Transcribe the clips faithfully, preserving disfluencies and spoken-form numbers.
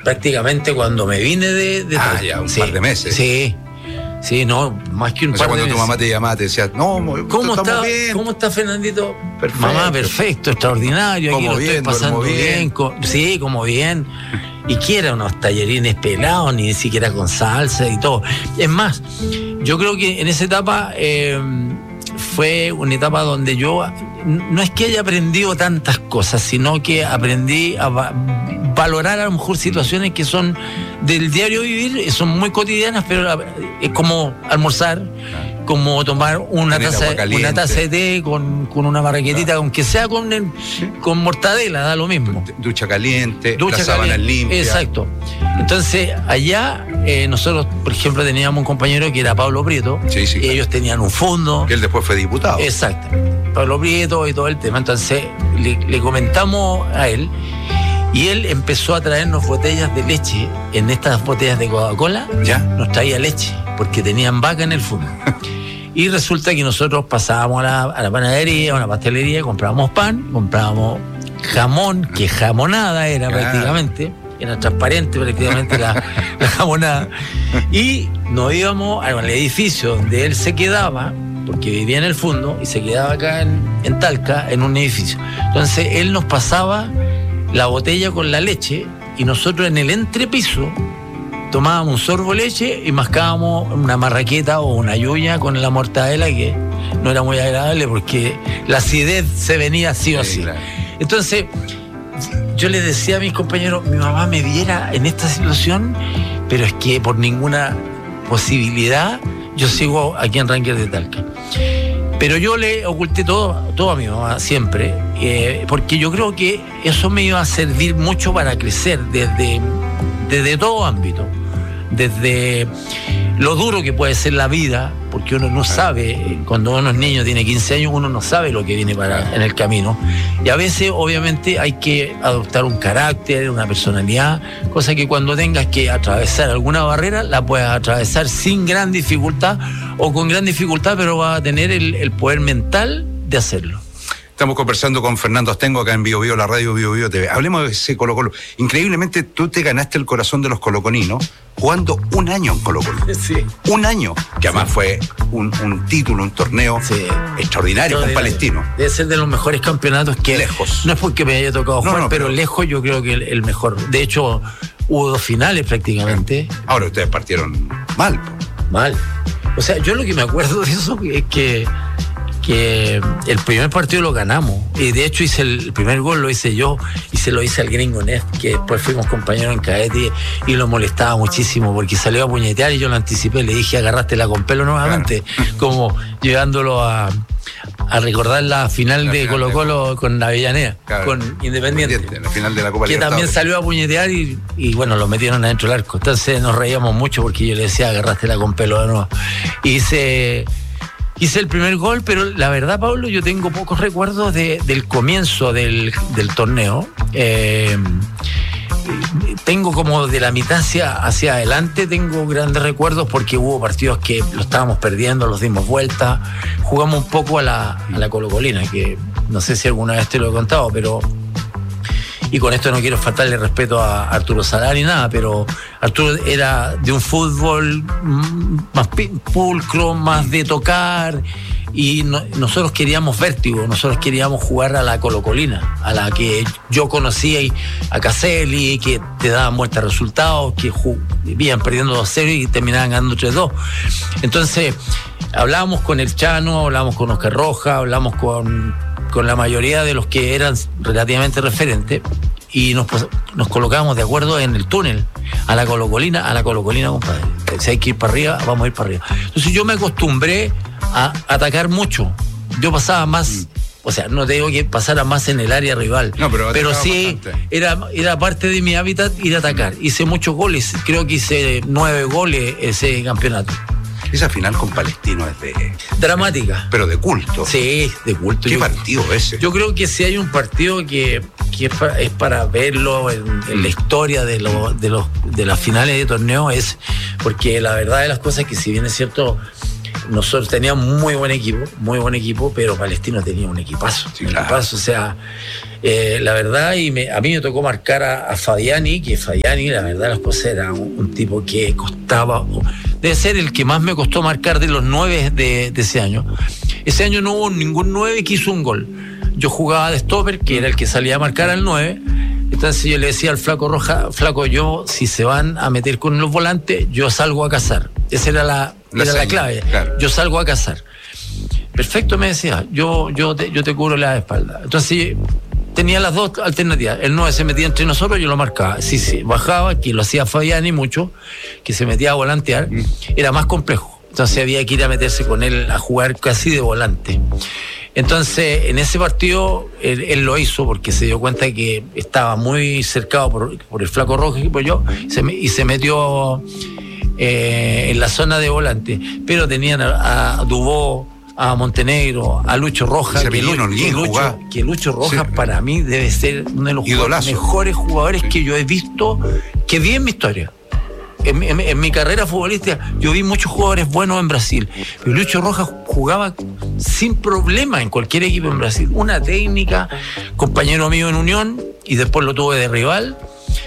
prácticamente cuando me vine de... de ah, ya, un sí, par de meses. Sí, sí, no, más que un o par sea, de cuando meses. tu mamá te llamaba, te decía, no, ¿Cómo está, bien. ¿Cómo está Fernandito? Perfecto. Mamá, perfecto, extraordinario, aquí como lo bien, estoy pasando bien. bien. Con, sí, como bien. Y quiera unos tallarines pelados, ni siquiera con salsa y todo. Es más, yo creo que en esa etapa... Eh, fue una etapa donde yo no es que haya aprendido tantas cosas, sino que aprendí a va- valorar a lo mejor situaciones que son del diario vivir, son muy cotidianas, pero es como almorzar, como tomar una Tener taza, agua caliente. una taza de té con, con una marraquetita, claro. Aunque sea con, el, con mortadela, da lo mismo. Ducha caliente, Ducha las sábanas limpias. Exacto. Entonces, allá eh, nosotros, por ejemplo, teníamos un compañero que era Pablo Prieto, sí, sí, y claro. Ellos tenían un fondo. Que él después fue diputado. Exacto. Pablo Prieto y todo el tema. Entonces, le, le comentamos a él, y él empezó a traernos botellas de leche. En estas botellas de Coca-Cola, ¿ya? Nos traía leche, porque tenían vaca en el fondo. Y resulta que nosotros pasábamos a la, a la panadería, a una pastelería, comprábamos pan, comprábamos jamón, que jamonada era, claro. Prácticamente, era transparente prácticamente la, la jamonada, y nos íbamos al edificio donde él se quedaba, porque vivía en el fondo, y se quedaba acá en, en Talca, en un edificio. Entonces él nos pasaba la botella con la leche, y nosotros en el entrepiso tomábamos un sorbo de leche y mascábamos una marraqueta o una yuya con la mortadela, que no era muy agradable porque la acidez se venía sí o sí. sí. Claro. Entonces, yo les decía a mis compañeros, mi mamá me viera en esta situación, pero es que por ninguna posibilidad yo sigo aquí en Rangers de Talca. Pero yo le oculté todo, todo a mi mamá siempre, eh, porque yo creo que eso me iba a servir mucho para crecer desde, desde todo ámbito. Desde lo duro que puede ser la vida, porque uno no sabe, cuando uno es niño, tiene quince años, uno no sabe lo que viene para en el camino, y a veces obviamente hay que adoptar un carácter, una personalidad, cosa que cuando tengas que atravesar alguna barrera la puedas atravesar sin gran dificultad o con gran dificultad, pero vas a tener el, el poder mental de hacerlo. Estamos conversando con Fernando Astengo acá en Bio Bio, la radio Bio Bio T V. Hablemos de ese Colo Colo. Increíblemente, tú te ganaste el corazón de los coloconinos jugando un año en Colo Colo. Sí. Un año, que además sí. fue un, un título, un torneo sí. extraordinario con Palestino. Debe ser de los mejores campeonatos que... Lejos. No es porque me haya tocado jugar, no, no, pero, pero lejos yo creo que el, el mejor. De hecho, hubo dos finales prácticamente. Ahora ustedes partieron mal. Mal. O sea, yo lo que me acuerdo de eso es que... que el primer partido lo ganamos, y de hecho hice el, el primer gol lo hice yo, y se lo hice al gringo Nest, que después fuimos compañeros en cadete, y lo molestaba muchísimo porque salió a puñetear y yo lo anticipé, le dije agárrastela con pelo nuevamente, claro. Como llevándolo a, a recordar la final la de Colo Colo de... con Avellaneda, claro. Con Independiente, Independiente, la final de la Copa que también salió a puñetear y, y bueno, lo metieron adentro del arco. Entonces nos reíamos mucho porque yo le decía agárrastela con pelo de nuevo, y hice Hice el primer gol, pero la verdad, Pablo, yo tengo pocos recuerdos de, del comienzo del, del torneo. Eh, tengo como de la mitad hacia, hacia adelante, tengo grandes recuerdos porque hubo partidos que lo estábamos perdiendo, los dimos vuelta. Jugamos un poco a la, a la colocolina, que no sé si alguna vez te lo he contado, pero... Y con esto no quiero faltarle respeto a Arturo Salá ni nada, pero Arturo era de un fútbol más pulcro, más de tocar, y no, nosotros queríamos vértigo, nosotros queríamos jugar a la colocolina, a la que yo conocía, y a Caselli, que te daban vueltas resultados, que iban perdiendo dos cero y terminaban ganando tres dos. Entonces, hablábamos con el Chano, hablábamos con Oscar Roja, hablábamos con... con la mayoría de los que eran relativamente referentes, y nos, nos colocábamos de acuerdo en el túnel, a la colocolina, a la colocolina, compadre. Si hay que ir para arriba, vamos a ir para arriba. Entonces yo me acostumbré a atacar mucho. Yo pasaba más, o sea, no te digo que pasara más en el área rival, no, pero, pero sí era, era parte de mi hábitat ir a atacar. Hice muchos goles, creo que hice nueve goles ese campeonato. Esa final con Palestino es de... dramática. Pero de culto. Sí, de culto. ¿Qué yo, partido ese? Yo creo que si hay un partido que, que es, para, es para verlo en, en la historia de, lo, de, los, de las finales de torneo, es porque la verdad de las cosas es que, si bien es cierto, nosotros teníamos muy buen equipo, muy buen equipo, pero Palestino tenía un equipazo. Sí, un claro. equipazo, o sea, eh, la verdad, y me, a mí me tocó marcar a, a Fabiani, que Fabiani, la verdad, las cosas era un, un tipo que costaba, debe ser el que más me costó marcar de los nueve de, de ese año. Ese año no hubo ningún nueve que hizo un gol. Yo jugaba de stopper, que era el que salía a marcar al nueve. Entonces yo le decía al Flaco Roja, Flaco, yo, si se van a meter con los volantes, yo salgo a cazar. Esa era la, la, era seña, la clave. Claro. Yo salgo a cazar. Perfecto, me decía, yo, yo, te, yo te cubro la espalda. Entonces tenía las dos alternativas. El nueve se metía entre nosotros, yo lo marcaba. Si se bajaba, que lo hacía Fabiani mucho, que se metía a volantear, mm. era más complejo. Entonces había que ir a meterse con él a jugar casi de volante. Entonces, en ese partido, él, él lo hizo porque se dio cuenta que estaba muy cercado por, por el Flaco Rojo y por yo, y se, y se metió eh, en la zona de volante. Pero tenían a, a Dubó, a Montenegro, a Lucho Rojas, que, Lu, que, Lucho, que Lucho Rojas sí. para mí debe ser uno de los Idolazo. mejores jugadores sí. que yo he visto, que vi en mi historia. En, en, en mi carrera futbolística yo vi muchos jugadores buenos en Brasil, pero Lucho Rojas jugaba sin problema en cualquier equipo en Brasil. Una técnica, compañero mío en Unión, y después lo tuve de rival.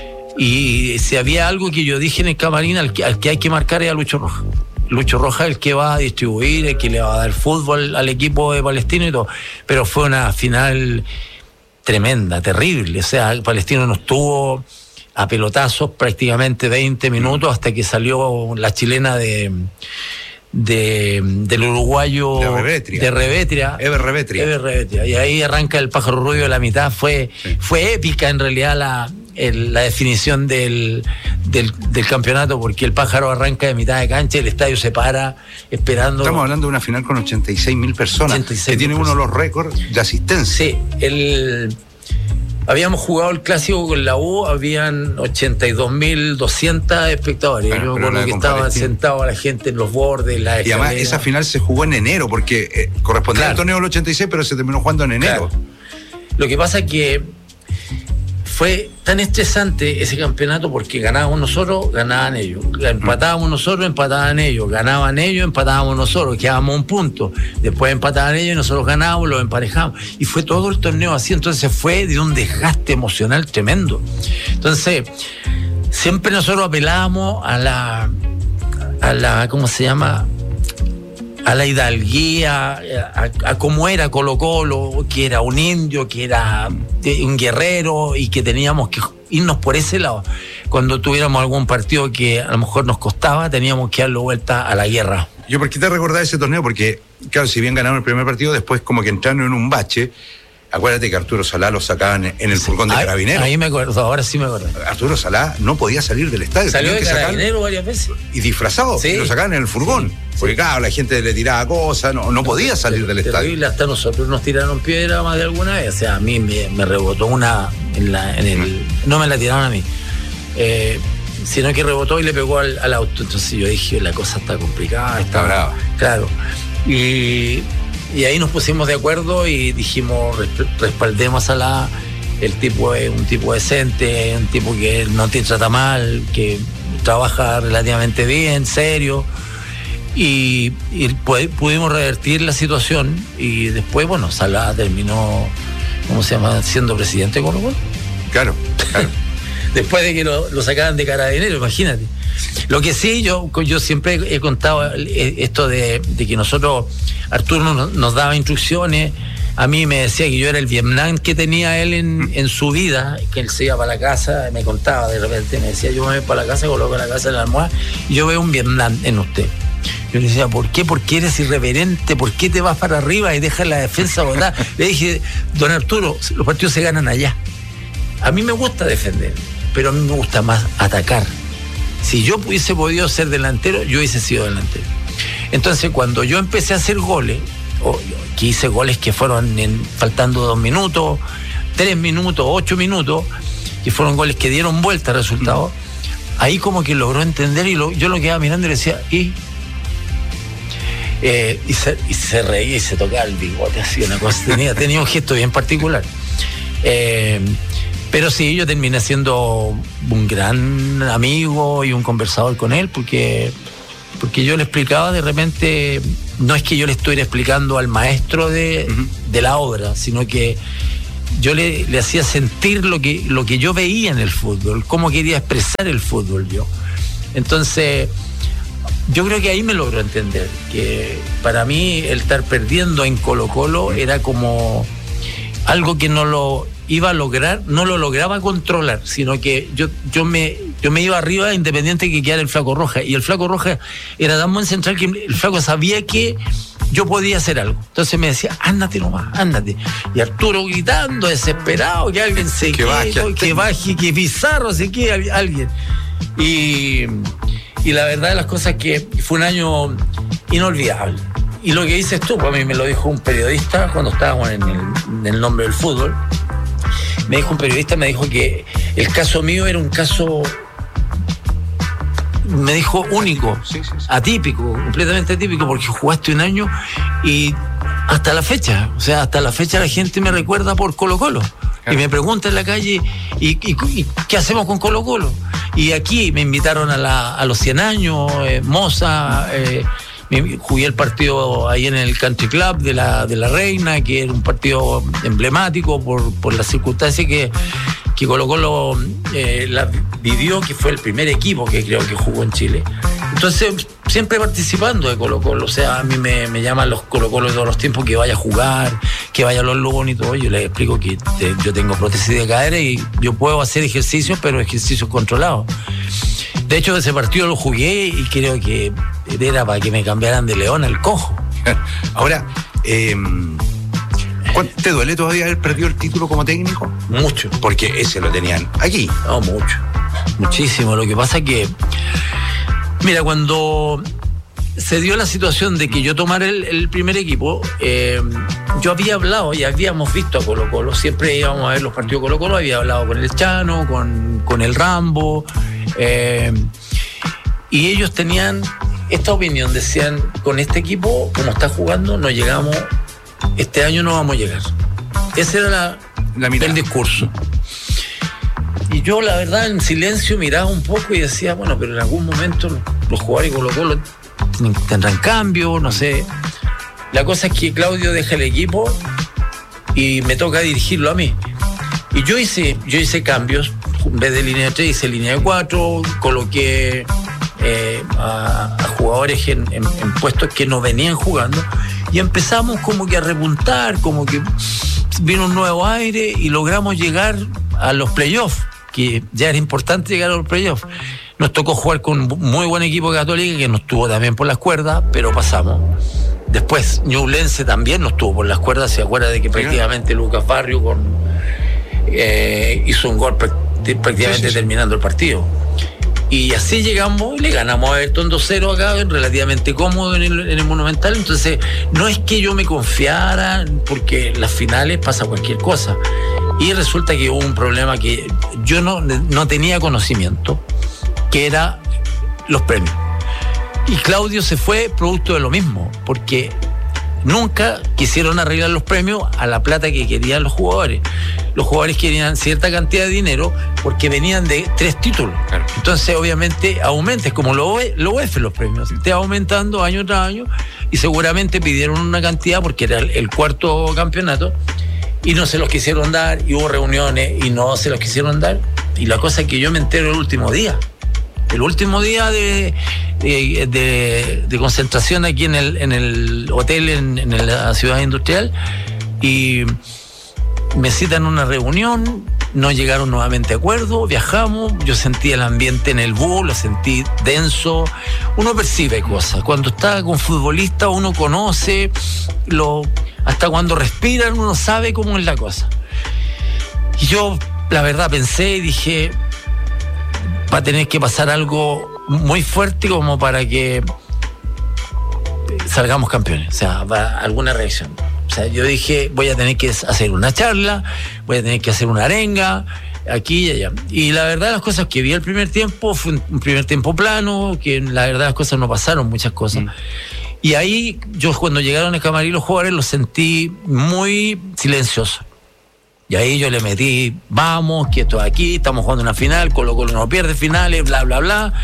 Y si había algo que yo dije en el camarín, al que, al que hay que marcar es a Lucho Rojas. Lucho Rojas es el que va a distribuir, el que le va a dar fútbol al equipo de Palestino y todo. Pero fue una final tremenda, terrible. O sea, Palestino no estuvo a pelotazos prácticamente veinte minutos hasta que salió la chilena de, de del uruguayo de Revetria, de Revetria, Ever Revetria. Ever Revetria. Y ahí arranca el pájaro rubio de la mitad. Fue, sí. fue épica en realidad la, el, la definición del, del, del campeonato, porque el pájaro arranca de mitad de cancha y el estadio se para esperando. Estamos hablando de una final con ochenta y seis mil personas, ochenta y seis que tiene uno de los récords de asistencia. Sí, el... Habíamos jugado el clásico con la U, habían ochenta y dos mil doscientos espectadores. Bueno, yo recuerdo que estaban sentados la gente en los bordes, la y además esa final se jugó en enero, porque eh, correspondía claro. al torneo del ochenta y seis, pero se terminó jugando en enero. Claro. Lo que pasa es que fue tan estresante ese campeonato porque ganábamos nosotros, ganaban ellos. Empatábamos nosotros, empataban ellos. Ganaban ellos, empatábamos nosotros. Quedábamos un punto. Después empataban ellos y nosotros ganábamos, los emparejamos. Y fue todo el torneo así. Entonces fue de un desgaste emocional tremendo. Entonces, siempre nosotros apelábamos a la, a la, ¿cómo se llama? A la hidalguía, a, a cómo era Colo Colo, que era un indio, que era un guerrero y que teníamos que irnos por ese lado. Cuando tuviéramos algún partido que a lo mejor nos costaba, teníamos que darle vuelta a la guerra. Yo, ¿por qué te recordaba ese torneo? Porque, claro, si bien ganaron el primer partido, después como que entraron en un bache. Acuérdate que Arturo Salá lo sacaban en el furgón de ahí, Carabineros. Ahí me acuerdo, ahora sí me acuerdo. Arturo Salá no podía salir del estadio. Salió de Carabineros varias veces. Y disfrazado, sí. y lo sacaban en el furgón. Sí. Porque claro, la gente le tiraba cosas, no, no podía salir del estadio. Terrible, hasta nosotros nos tiraron piedra más de alguna vez. O sea, a mí me, me rebotó una en, la, en el... No me la tiraron a mí. Eh, sino que rebotó y le pegó al, al auto. Entonces yo dije, la cosa está complicada. Está brava. Claro. Y... Y ahí nos pusimos de acuerdo y dijimos, respaldemos a la... El tipo es un tipo decente, un tipo que no te trata mal, que trabaja relativamente bien, serio. Y, y pudimos revertir la situación y después, bueno, Salá terminó, ¿cómo se llama?, siendo presidente de Colo Colo. Claro, claro. Después de que lo, lo sacaban de Carabineros, imagínate. Lo que sí, yo, yo siempre he contado esto de, de que nosotros, Arturo nos, nos daba instrucciones. A mí me decía que yo era el Vietnam que tenía él en, en su vida, que él se iba para la casa, me contaba de repente, me decía, yo me voy para la casa, coloco la casa en la almohada y yo veo un Vietnam en usted. Yo le decía, ¿por qué? ¿Por qué eres irreverente? ¿Por qué te vas para arriba y dejas la defensa botada? Le dije, don Arturo, los partidos se ganan allá. A mí me gusta defender, pero a mí me gusta más atacar. Si yo hubiese podido ser delantero, yo hubiese sido delantero. Entonces, cuando yo empecé a hacer goles, o que hice goles que fueron en, faltando dos minutos, tres minutos, ocho minutos, que fueron goles que dieron vuelta al resultado, ahí como que logró entender y lo, yo lo quedaba mirando y le decía, ¿y? Eh, y, se, y se reía y se tocaba el bigote, así una cosa, tenía, tenía un gesto bien particular. Eh, pero sí, yo terminé siendo un gran amigo y un conversador con él, porque porque yo le explicaba de repente, no es que yo le estuviera explicando al maestro de, uh-huh. de la obra, sino que yo le, le hacía sentir lo que, lo que yo veía en el fútbol, cómo quería expresar el fútbol yo. Entonces, yo creo que ahí me logró entender, que para mí el estar perdiendo en Colo-Colo era como algo que no lo iba a lograr, no lo lograba controlar, sino que yo, yo me yo me iba arriba independiente que quedara el Flaco Rojas, y el Flaco Rojas era tan buen central que el Flaco sabía que yo podía hacer algo, entonces me decía, ándate nomás, ándate, y Arturo gritando, desesperado, que alguien se que baje, que baje, que Pizarro se quede, alguien, y, y la verdad de las cosas es que fue un año inolvidable. Y lo que dices tú, pues a mí me lo dijo un periodista cuando estábamos en el, en el Nombre del Fútbol. Me dijo un periodista, me dijo que el caso mío era un caso, me dijo, único, sí, sí, sí. atípico, completamente atípico, porque jugaste un año y hasta la fecha, o sea, hasta la fecha la gente me recuerda por Colo-Colo. Claro. Y me pregunta en la calle, ¿y, y, y qué hacemos con Colo-Colo? Y aquí me invitaron a, la, a los cien años, eh, Moza, eh, jugué el partido ahí en el Country Club de la, de la Reina, que era un partido emblemático por, por las circunstancias que, que Colo-Colo eh, la vivió, que fue el primer equipo que creo que jugó en Chile. Entonces, siempre participando de Colo-Colo, o sea, a mí me, me llaman los Colo-Colo de todos los tiempos, que vaya a jugar, que vaya a los Lobos y todo. Yo les explico que te, yo tengo prótesis de cadera y yo puedo hacer ejercicios, pero ejercicios controlados. De hecho, ese partido lo jugué y creo que era para que me cambiaran de León al Cojo. Ahora, eh, ¿te duele todavía haber perdido el título como técnico? Mucho. Porque ese lo tenían aquí. No, mucho. Muchísimo. Lo que pasa es que, mira, cuando se dio la situación de que yo tomara el, el primer equipo, eh, yo había hablado y habíamos visto a Colo-Colo, siempre íbamos a ver los partidos de Colo-Colo, había hablado con el Chano, con, con el Rambo, eh, y ellos tenían esta opinión, decían, con este equipo, como está jugando, no llegamos, este año no vamos a llegar. Ese era la, la el discurso. Y yo, la verdad, en silencio miraba un poco y decía, bueno, pero en algún momento los jugadores de Colo-Colo tendrán cambio, no sé. La cosa es que Claudio deja el equipo y me toca dirigirlo a mí. Y yo hice, yo hice cambios, en vez de línea de tres hice línea de cuatro, coloqué eh, a, a jugadores en, en, en puestos que no venían jugando y empezamos como que a repuntar, como que vino un nuevo aire y logramos llegar a los playoffs, que ya era importante llegar a los playoffs. Nos tocó jugar con un muy buen equipo Católica que nos tuvo también por las cuerdas, pero pasamos. Después Ñublense también nos tuvo por las cuerdas, se acuerda de que prácticamente Lucas Barrio con, eh, hizo un gol prácticamente sí, sí, sí. terminando el partido. Y así llegamos y le ganamos a Everton dos cero acá, relativamente cómodo en el, en el Monumental. Entonces, no es que yo me confiara, porque en las finales pasa cualquier cosa. Y resulta que hubo un problema que yo no, no tenía conocimiento, que era los premios. Y Claudio se fue producto de lo mismo, porque nunca quisieron arreglar los premios a la plata que querían los jugadores. Los jugadores querían cierta cantidad de dinero porque venían de tres títulos. Claro. Entonces, obviamente, aumentes como lo U E F los premios. Te va aumentando año tras año y seguramente pidieron una cantidad porque era el, el cuarto campeonato y no se los quisieron dar y hubo reuniones y no se los quisieron dar. Y la cosa es que yo me entero el último día. El último día de, de, de, de concentración aquí en el, en el hotel en, en la ciudad industrial y me citan una reunión, no llegaron nuevamente a acuerdo, viajamos, yo sentí el ambiente en el bus, lo sentí denso, uno percibe cosas, cuando está con futbolistas uno conoce, lo, hasta cuando respiran uno sabe cómo es la cosa. Y yo la verdad pensé y dije, va a tener que pasar algo muy fuerte como para que salgamos campeones, o sea, va alguna reacción. O sea, yo dije, voy a tener que hacer una charla, voy a tener que hacer una arenga, aquí y allá. Y la verdad, las cosas que vi el primer tiempo fue un primer tiempo plano, que la verdad las cosas no pasaron, muchas cosas. Mm. Y ahí, yo cuando llegaron al camarín los jugadores, los sentí muy silenciosos. Y ahí yo le metí, vamos, que esto aquí, estamos jugando una final, Colo-Colo no pierde finales, bla, bla, bla.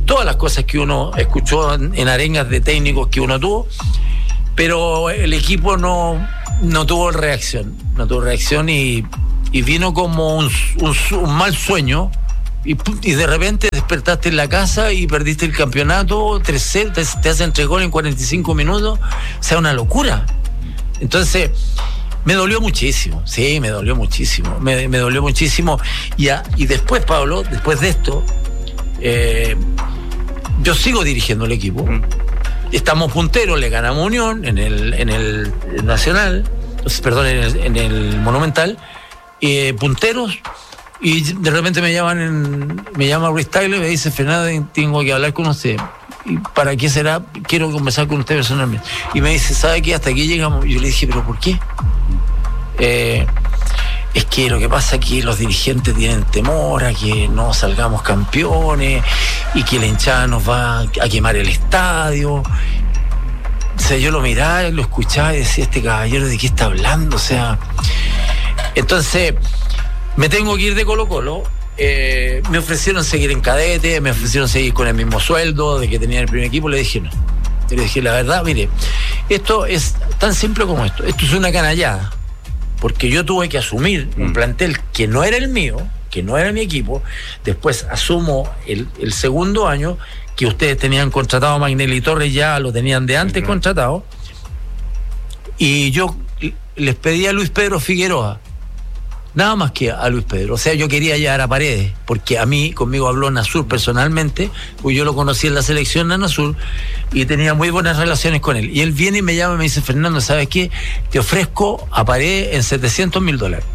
todas las cosas que uno escuchó en, en arengas de técnicos que uno tuvo, pero el equipo no, no tuvo reacción, no tuvo reacción y, y vino como un, un, un mal sueño. Y, y de repente despertaste en la casa y perdiste el campeonato tres cero, te, te hacen tres goles en cuarenta y cinco minutos, o sea, una locura. Entonces, me dolió muchísimo, sí, me dolió muchísimo, me, me dolió muchísimo. Y, a, y después, Pablo, después de esto, eh, yo sigo dirigiendo el equipo. Estamos punteros, le ganamos a Unión en el, en el Nacional, perdón, en el, en el Monumental, eh, punteros. Y de repente me llaman en, me llama Ruiz Tagle y me dice: Fernando, tengo que hablar con usted. ¿Y para qué será? Quiero conversar con usted personalmente. Y me dice: ¿sabe qué? Hasta aquí llegamos. Y yo le dije: ¿pero por qué? Eh, es que lo que pasa es que los dirigentes tienen temor a que no salgamos campeones y que la hinchada nos va a quemar el estadio. O sea, yo lo miraba, lo escuchaba y decía: este caballero, ¿de qué está hablando? O sea, entonces me tengo que ir de Colo Colo. Eh, me ofrecieron seguir en cadete, me ofrecieron seguir con el mismo sueldo de que tenía el primer equipo. Le dije no. Le dije: la verdad, mire, esto es tan simple como esto. Esto es una canallada. Porque yo tuve que asumir un plantel que no era el mío, que no era mi equipo. Después asumo el, el segundo año que ustedes tenían contratado a Magnelli Torres, ya lo tenían de antes uh-huh. contratado. Y yo les pedí a Luis Pedro Figueroa, nada más que a Luis Pedro. O sea, yo quería llegar a Paredes, porque a mí, conmigo habló Nasur personalmente, pues yo lo conocí en la selección de Nasur y tenía muy buenas relaciones con él. Y él viene y me llama y me dice: Fernando, ¿sabes qué? Te ofrezco a Paredes en setecientos mil dólares.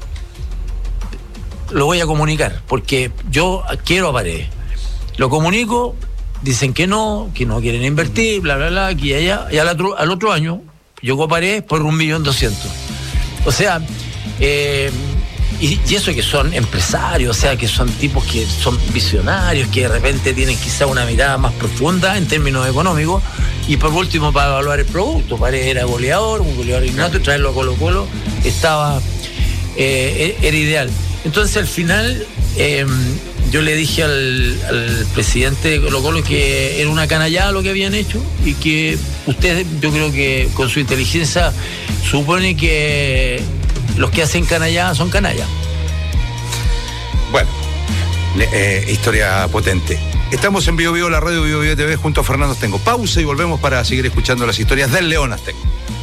Lo voy a comunicar, porque yo quiero a Paredes. Lo comunico, dicen que no, que no quieren invertir, bla, bla, bla, aquí y allá. Y al otro, al otro año llegó Paredes por un millón doscientos. O sea, eh, y, y eso que son empresarios, o sea, que son tipos que son visionarios, que de repente tienen quizá una mirada más profunda en términos económicos. Y por último, para evaluar el producto, Paredes era goleador, un goleador innato, y traerlo a Colo Colo estaba, eh, era ideal. Entonces al final eh, yo le dije al, al presidente de Colo Colo que era una canallada lo que habían hecho y que ustedes, yo creo que con su inteligencia supone que los que hacen canallada son canallas. Bueno, eh, historia potente. Estamos en Bio Bio, la radio Bio Bio T V, junto a Fernando Astengo. Pausa y volvemos para seguir escuchando las historias del León Astengo.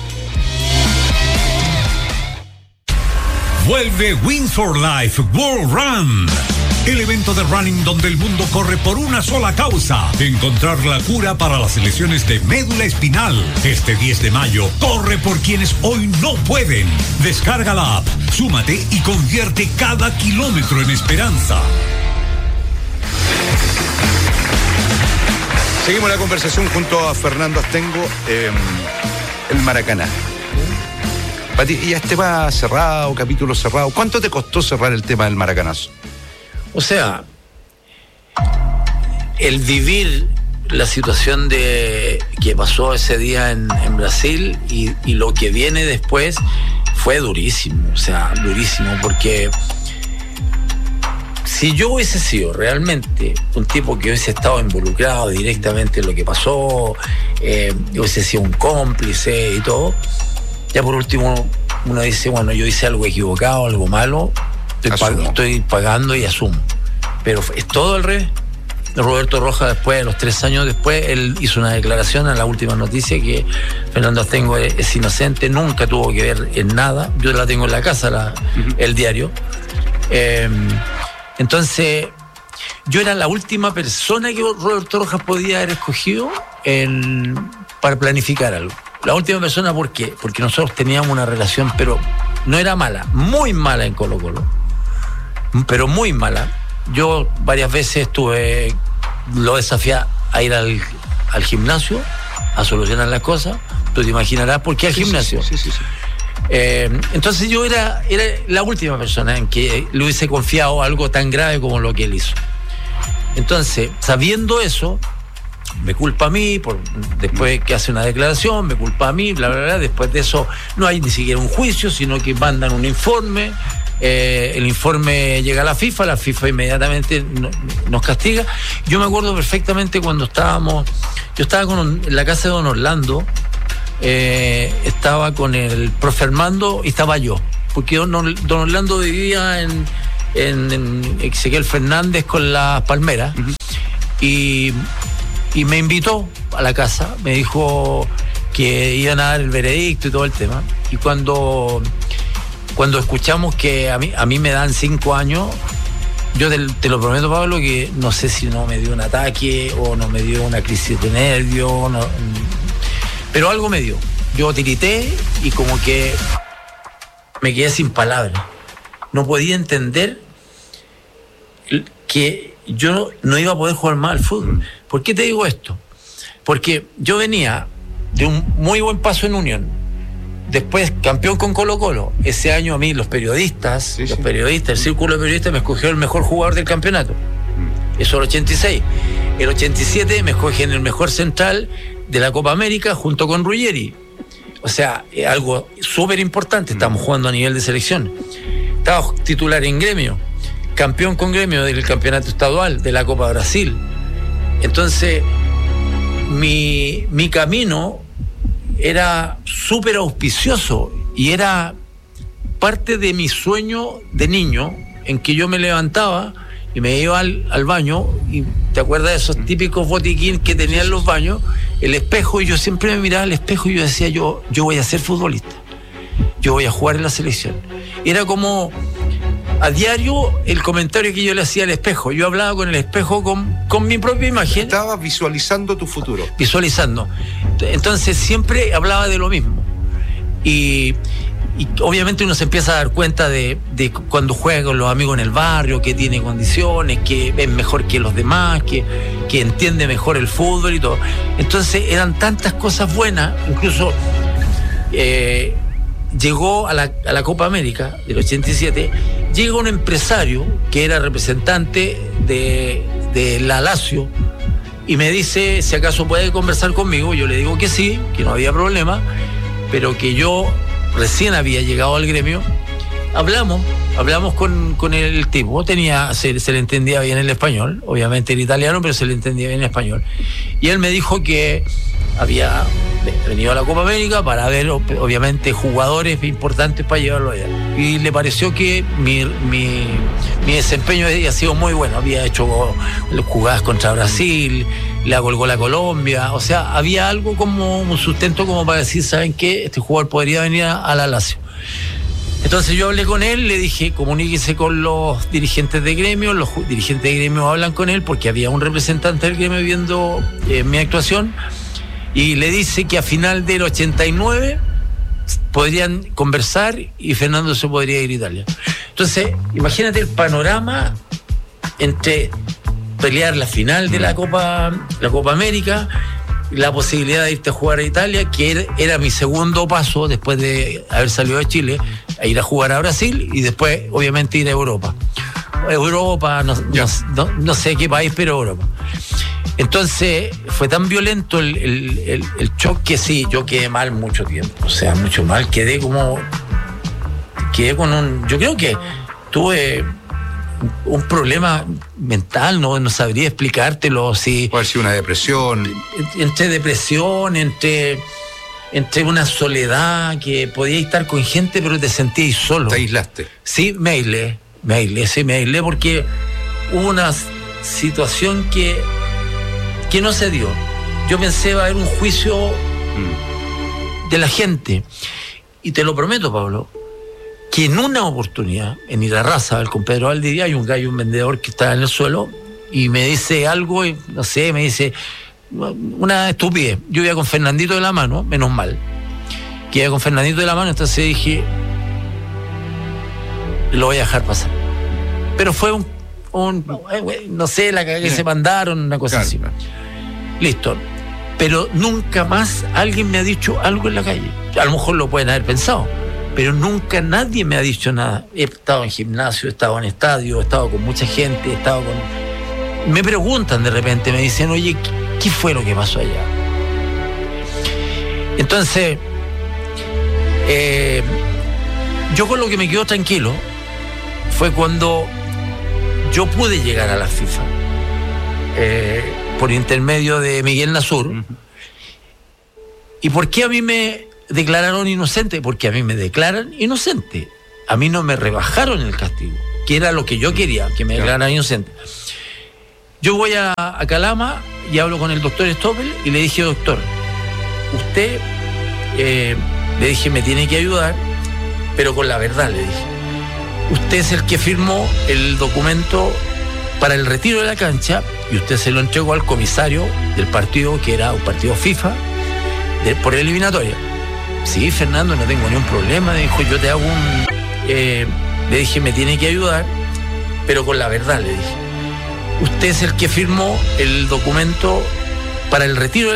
Vuelve Windsor Life World Run, el evento de running donde el mundo corre por una sola causa: encontrar la cura para las lesiones de médula espinal. Este diez de mayo, corre por quienes hoy no pueden. Descarga la app, súmate y convierte cada kilómetro en esperanza. Seguimos la conversación junto a Fernando Astengo, eh, el Maracaná. Pati, ¿y este va cerrado, capítulo cerrado? ¿Cuánto te costó cerrar el tema del Maracanazo? O sea, el vivir la situación de que pasó ese día en, en Brasil y, y lo que viene después fue durísimo, o sea, durísimo, porque si yo hubiese sido realmente un tipo que hubiese estado involucrado directamente en lo que pasó, eh, hubiese sido un cómplice y todo, ya por último uno dice: bueno, yo hice algo equivocado, algo malo, estoy, pag- estoy pagando y asumo. Pero es todo al revés. Roberto Rojas, después de los tres años después, él hizo una declaración en la última noticia que Fernando Astengo es, es inocente, nunca tuvo que ver en nada. Yo la tengo en la casa, la, uh-huh. el diario. Eh, entonces, yo era la última persona que Roberto Rojas podía haber escogido en, para planificar algo. La última persona, ¿por qué? Porque nosotros teníamos una relación, pero no era mala, muy mala en Colo Colo, pero muy mala. Yo varias veces estuve, lo desafié a ir al, al gimnasio a solucionar las cosas. Tú te imaginarás por qué al sí, gimnasio. Sí, sí, sí, sí. Eh, entonces yo era, era la última persona en que le hubiese confiado algo tan grave como lo que él hizo. Entonces, sabiendo eso, me culpa a mí, por, después que hace una declaración, me culpa a mí, bla, bla, bla. Después de eso no hay ni siquiera un juicio, sino que mandan un informe eh, el informe llega a la FIFA, la FIFA inmediatamente no, nos castiga. Yo me acuerdo perfectamente cuando estábamos, yo estaba con, en la casa de don Orlando, eh, estaba con el profe Armando y estaba yo, porque don, don Orlando vivía en, en, en Ezequiel Fernández con las Palmeras. Uh-huh. y, y me invitó a la casa, me dijo que iban a dar el veredicto y todo el tema, y cuando cuando escuchamos que a mí, a mí me dan cinco años, yo te, te lo prometo, Pablo, que no sé si no me dio un ataque o no me dio una crisis de nervio, no, pero algo me dio. Yo tirité y como que me quedé sin palabras. No podía entender que yo no iba a poder jugar más al fútbol. ¿Por qué te digo esto? Porque yo venía de un muy buen paso en Unión, después campeón con Colo-Colo. Ese año a mí los periodistas, sí, los sí. periodistas, el círculo de periodistas me escogió el mejor jugador del campeonato. Eso el ochenta y seis. El ochenta y siete me escogen el mejor central de la Copa América junto con Ruggeri. O sea, es algo súper importante. Estamos jugando a nivel de selección. Estaba titular en Gremio, campeón con Gremio del campeonato estadual de la Copa Brasil. Entonces, mi, mi camino era súper auspicioso y era parte de mi sueño de niño, en que yo me levantaba y me iba al, al baño, y te acuerdas de esos típicos botiquín que tenían los baños, el espejo, y yo siempre me miraba al espejo y yo decía, yo, yo voy a ser futbolista, yo voy a jugar en la selección. Era como a diario el comentario que yo le hacía al espejo. Yo hablaba con el espejo con, con mi propia imagen. Estabas visualizando tu futuro. Visualizando. Entonces siempre hablaba de lo mismo. Y, y obviamente uno se empieza a dar cuenta de, de cuando juega con los amigos en el barrio, que tiene condiciones, que es mejor que los demás, que, que entiende mejor el fútbol y todo. Entonces eran tantas cosas buenas, incluso eh, llegó a la, a la Copa América del ochenta y siete, llega un empresario que era representante de, de la Lazio y me dice si acaso puede conversar conmigo. Yo le digo que sí, que no había problema, pero que yo recién había llegado al Gremio. Hablamos, hablamos con, con el tipo, tenía, se, se le entendía bien el español, obviamente el italiano, pero se le entendía bien el español. Y él me dijo que había venido a la Copa América para ver, obviamente, jugadores importantes para llevarlo allá. Y le pareció que mi, mi, mi desempeño había sido muy bueno. Había hecho jugadas contra Brasil, le hago el gol a Colombia. O sea, había algo como un sustento como para decir, ¿saben qué? Este jugador podría venir a, a la Lazio. Entonces yo hablé con él, le dije, comuníquese con los dirigentes de Gremio. Los dirigentes de Gremio hablan con él porque había un representante del Gremio viendo eh, mi actuación. Y le dice que a final del ochenta y nueve podrían conversar y Fernando se podría ir a Italia. Entonces, imagínate el panorama entre pelear la final de la Copa, la Copa América, la posibilidad de irte a jugar a Italia, que era, era mi segundo paso después de haber salido de Chile, a ir a jugar a Brasil y después, obviamente, ir a Europa. Europa, no, no, no, no sé qué país, pero Europa. Entonces fue tan violento el, el, el, el shock que sí, yo quedé mal mucho tiempo, o sea, mucho mal, quedé como, quedé con un, yo creo que tuve un problema mental, no, no sabría explicártelo, si puede ser una depresión, entre depresión, entre, entre una soledad, que podía estar con gente pero te sentías solo. ¿Te aislaste? Sí, me aislé, me aislé, sí, me aislé porque hubo una situación que que no se dio. Yo pensé va a haber un juicio mm. de la gente. Y te lo prometo, Pablo, que en una oportunidad, en Irarrázaval, con Pedro Valdivia, hay un gallo, un vendedor que está en el suelo, y me dice algo, y, no sé, me dice una estupidez. Yo iba con Fernandito de la mano, menos mal, que iba con Fernandito de la mano, entonces dije, lo voy a dejar pasar. Pero fue un, un no sé, la que se mandaron, una cosa claro. así. Listo. Pero nunca más alguien me ha dicho algo en la calle. A lo mejor lo pueden haber pensado, pero nunca nadie me ha dicho nada. He estado en gimnasio, he estado en estadio, he estado con mucha gente, he estado con... Me preguntan de repente, me dicen, oye, ¿qué, qué fue lo que pasó allá? Entonces, eh, yo con lo que me quedo tranquilo fue cuando yo pude llegar a la FIFA, eh, por intermedio de Miguel Nasur. Uh-huh. ¿Y por qué a mí me declararon inocente? Porque a mí me declaran inocente. A mí no me rebajaron el castigo, que era lo que yo quería, que me declararan inocente. Yo voy a, a Calama y hablo con el doctor Stoppel y le dije, doctor, usted, eh, le dije, me tiene que ayudar, pero con la verdad, le dije. Usted es el que firmó el documento para el retiro de la cancha y usted se lo entregó al comisario del partido, que era un partido FIFA, de, por eliminatoria. Sí, Fernando, no tengo ningún problema, me dijo, yo te hago un... Eh, le dije, me tiene que ayudar, pero con la verdad, le dije. Usted es el que firmó el documento para el retiro de